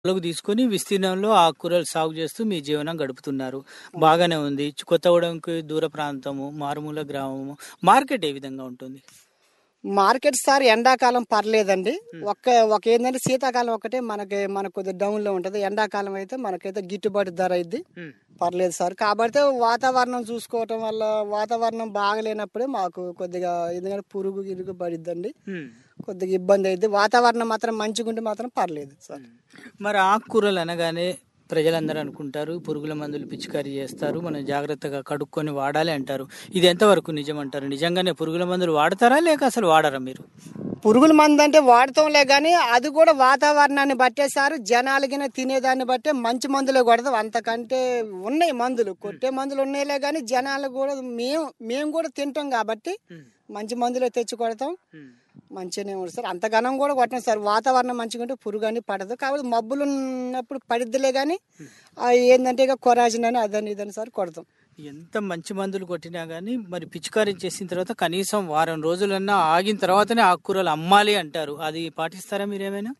పొలంలోకి తీసుకొని విస్తీర్ణంలో ఆకుకూరలు సాగు చేస్తూ మీ జీవనం గడుపుతున్నారు. బాగానే ఉంది. కొత్తగూడెంకి దూర ప్రాంతము, మారుమూల గ్రామము. మార్కెట్ ఏ విధంగా ఉంటుంది? మార్కెట్ సార్ ఎండాకాలం పర్లేదండి. ఒక ఏంటంటే శీతాకాలం ఒకటే మనకు కొద్దిగా డౌన్ లో ఉంటది. ఎండాకాలం అయితే మనకైతే గిట్టుబాటు ధర అయింది. పర్లేదు సార్. కాబట్టి వాతావరణం చూసుకోవటం వల్ల వాతావరణం బాగలేనప్పుడే మాకు కొద్దిగా ఎందుకంటే పురుగు గిరుగు పడిద్దండి. కొద్దిగా ఇబ్బంది అయింది. వాతావరణం మాత్రం మంచిగుంటే మాత్రం పర్లేదు సార్. మరి ఆకుకూరలు అనగానే ప్రజలందరూ అనుకుంటారు పురుగుల మందులు పిచికారీ చేస్తారు, మనం జాగ్రత్తగా కడుక్కొని వాడాలి అంటారు. ఇది ఎంతవరకు నిజం అంటారు? నిజంగానే పురుగుల మందులు వాడతారా లేక అసలు వాడరా మీరు? పురుగుల మందు అంటే వాడతాంలే కానీ అది కూడా వాతావరణాన్ని బట్టే సార్. జనాలకి తినేదాన్ని బట్టే మంచి మందులే కొడతాం. అంతకంటే ఉన్నాయి మందులు, కొట్టే మందులు ఉన్నాయిలే కానీ జనాలు కూడా మేము కూడా తింటాం కాబట్టి మంచి మందులే తెచ్చి కొడతాం. మంచిగానే ఉంటుంది సార్. అంత ఘనం కూడా కొట్టం సార్. వాతావరణం మంచిగా ఉంటే పురుగు అని పడదు. కాబట్టి మబ్బులు ఉన్నప్పుడు పడిద్దిలే కానీ ఏంటంటే ఇక కొరాజిన్ అని అదని ఇదని సార్ కొడతాం. ఎంత మంచి మందులు కొట్టినా కానీ మరి పిచికారీ చేసిన తర్వాత కనీసం వారం రోజులన్నా ఆగిన తర్వాతనే ఆకుకూరలు అమ్మాలి అంటారు. అది పాటిస్తారా మీరేమైనా?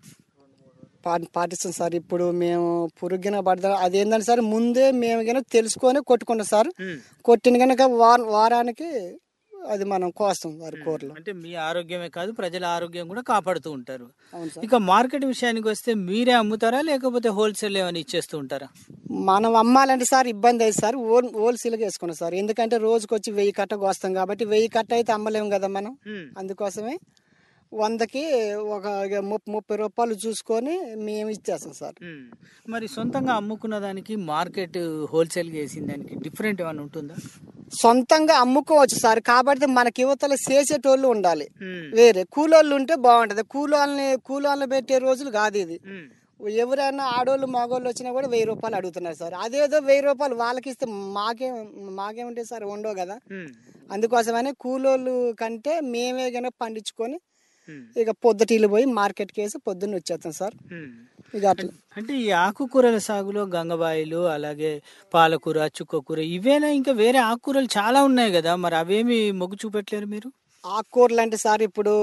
పాటిస్తాం సార్. ఇప్పుడు మేము పురుగిన పడతాం అది ఏంటంటే సార్ ముందే మేము కనుక తెలుసుకొని కొట్టుకుంటాం సార్. కొట్టిన కనుక వారానికి అది మనం కోస్తాం వారి కూరలు. అంటే మీ ఆరోగ్యమే కాదు ప్రజల ఆరోగ్యం కూడా కాపాడుతూ ఉంటారు. అవును సార్. ఇక మార్కెట్ విషయానికి వస్తే మీరే అమ్ముతారా లేకపోతే హోల్సేల్ ఏమైనా ఇచ్చేస్తూ ఉంటారా? మనం అమ్మాలంటే సార్ ఇబ్బంది అయింది సార్. హోల్సేల్గా వేసుకున్నాం సార్. ఎందుకంటే రోజుకి వచ్చి 1000 కట్ట కోస్తాం కాబట్టి 1000 కట్ట అయితే అమ్మలేము కదా మనం. అందుకోసమే 100కి ఒక 30 రూపాయలు చూసుకొని మేము ఇచ్చేస్తాం సార్. మరి సొంతంగా అమ్ముకున్న దానికి మార్కెట్ హోల్సేల్గా వేసిన దానికి డిఫరెంట్ ఏమైనా ఉంటుందా? సొంతంగా అమ్ముకోవచ్చు సార్. కాబట్టి మనకి యువతలు చేసేటోళ్ళు ఉండాలి. వేరే కూలోళ్ళు ఉంటే బాగుంటది. కూలోళ్ళని పెట్టే రోజులు కాదు ఇది. ఎవరైనా ఆడోళ్ళు మగోళ్ళు వచ్చినా కూడా 1000 రూపాయలు అడుగుతున్నారు సార్. అదేదో 1000 రూపాయలు వాళ్ళకి ఇస్తే మాకేముంటే సార్ ఉండవు కదా. అందుకోసమని కూలోళ్ళు కంటే మేమే కనుక పండించుకొని ఇక పొద్దుటీలు పోయి మార్కెట్కి వేసి పొద్దున్న వచ్చేస్తాం సార్. ఇక అట్లా అంటే ఈ ఆకుకూరల సాగులో గంగబాయిలు అలాగే పాలకూర, చుక్కకూర ఇవేనా? ఇంకా వేరే ఆకుకూరలు చాలా ఉన్నాయి కదా, మరి అవేమి మొగ్గు చూపెట్టలేరు మీరు? ఆకుకూరలు అంటే సార్ ఇప్పుడు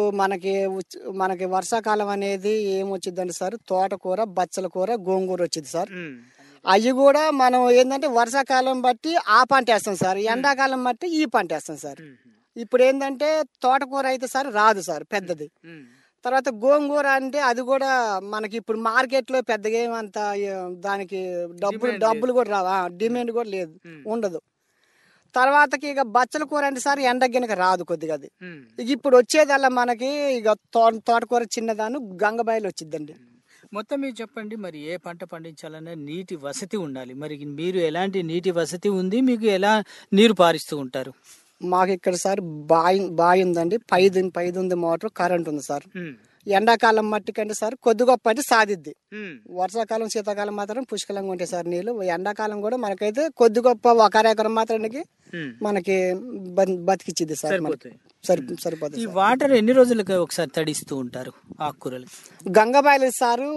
మనకి వర్షాకాలం అనేది ఏమొచ్చిందంటే సార్ తోటకూర, బచ్చల కూర, గోంగూర వచ్చింది సార్. అవి కూడా మనం ఏంటంటే వర్షాకాలం బట్టి ఆ పంట వేస్తాం సార్, ఎండాకాలం బట్టి ఈ పంట వేస్తాం సార్. ఇప్పుడు ఏంటంటే తోటకూర అయితే సార్ రాదు సార్ పెద్దది. తర్వాత గోంగూర అంటే అది కూడా మనకి ఇప్పుడు మార్కెట్ లో పెద్దగా ఏమంత దానికి డబ్బులు కూడా రావా, డిమాండ్ కూడా లేదు, ఉండదు. తర్వాతకి ఇక బచ్చల కూర అంటే సార్ ఎండగినక రాదు కొద్దిగా అది. ఇక ఇప్పుడు వచ్చేదల్లా మనకి ఇక తోటకూర చిన్నదాను గంగబాయిలు వచ్చిందండి. మొత్తం మీరు చెప్పండి, మరి ఏ పంట పండించాలన్నా నీటి వసతి ఉండాలి. మరి మీరు ఎలాంటి నీటి వసతి ఉంది, మీకు ఎలా నీరు పారిస్తూ ఉంటారు? మాకు ఇక్కడ సార్ బావి ఉందండి. పైది ఉంది మోటార్, కరెంట్ ఉంది సార్. ఎండాకాలం మట్టికంటే సార్ కొద్ది గొప్ప అంటే సాధిద్ది. వర్షాకాలం శీతాకాలం మాత్రం పుష్కలంగా ఉంటాయి సార్ నీళ్లు. ఎండాకాలం కూడా మనకైతే కొద్ది గొప్ప ఒక అరెకరం మాత్రానికి మనకి బతికిచ్చిద్ది సార్. సరిపోతుంది. ఈ వాటర్ ఎన్ని రోజులకి ఒకసారి తడిస్తూ ఉంటారు ఆకుకూరలు? గంగబాయిలు సారు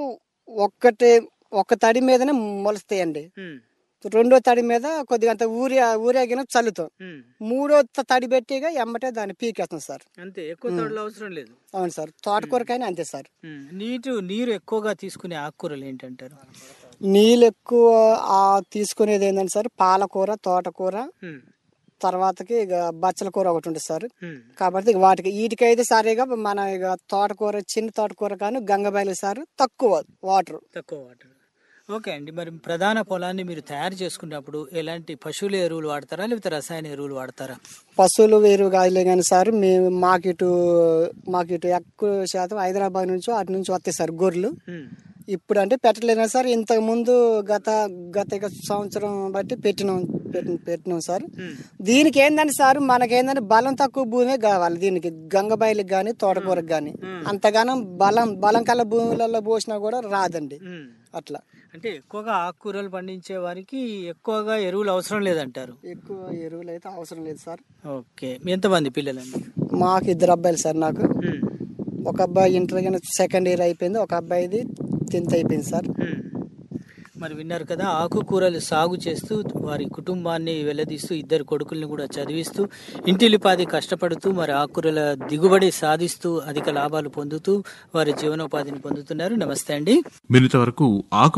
ఒక్క తడి మీదనే మొలుస్తాయండి. రెండో తడి మీద కొద్దిగా అంత ఊరేగిన చల్లుతాం. మూడో తడి పెట్టిగా ఎమ్మటే దాన్ని పీకేస్తాం సార్. అంతే, ఎక్కువ తడులు అవసరం లేదు. అవును సార్. తోటకూరకైనా అంతే సార్. నీరు ఎక్కువగా తీసుకునే ఆకుకూరలు ఏంటంటారు? నీళ్ళు ఎక్కువ తీసుకునేది ఏంటంటే సార్ పాలకూర, తోటకూర, తర్వాతకి ఇక బచ్చల కూర ఒకటి ఉంటుంది సార్. కాబట్టి ఇక వీటికైతే సార్ ఇక మన ఇక తోటకూర, చిన్న తోటకూర కానీ గంగబాయిలు సార్ తక్కువ వాటర్. ఓకే అండి. మరి ప్రధాన పొలాన్ని మీరు తయారు చేసుకున్నప్పుడు ఎలాంటి పశువుల ఎరువులు వాడతారా లేకపోతే రసాయన ఎరువులు వాడతారా? పశువులు ఎరువు కాదులే కానీ సార్ మాకు ఇటు ఎక్కువ శాతం హైదరాబాద్ నుంచి అటు నుంచి వస్తాయి సార్ గొర్రెలు. ఇప్పుడు అంటే పెట్టలేనా సార్. ఇంతకు ముందు గత సంవత్సరం బట్టి పెట్టినాం సార్. దీనికి ఏంటంటే సార్ మనకేంటంటే బలం తక్కువ భూమే కావాలి దీనికి, గంగబాయిలకు గాని తోటకూరకు గాని. అంతగానం బలం కల భూములలో పోసినా కూడా రాదండి. అట్లా అంటే ఎక్కువగా ఆకుకూరలు పండించే వారికి ఎక్కువగా ఎరువులు అవసరం లేదంటారు? ఎక్కువ ఎరువులు అయితే అవసరం లేదు సార్. ఓకే. ఎంతమంది పిల్లలండి? మాకు 2 అబ్బాయిలు సార్. నాకు ఒక అబ్బాయి ఇంటర్ సెకండ్ ఇయర్ అయిపోయింది, ఒక అబ్బాయిది 10th అయిపోయింది సార్. మరి విన్నారు కదా, ఆకుకూరలు సాగు చేస్తూ వారి కుటుంబాన్ని వెల్లదీస్తూ 2 కొడుకుల్ని కూడా చదివిస్తూ ఇంటిలిపాది కష్టపడుతూ మరి ఆకుకూరల దిగుబడి సాధిస్తూ అధిక లాభాలు పొందుతూ వారి జీవనోపాధిని పొందుతున్నారు. నమస్తే అండి. మీరు ఇంతవరకు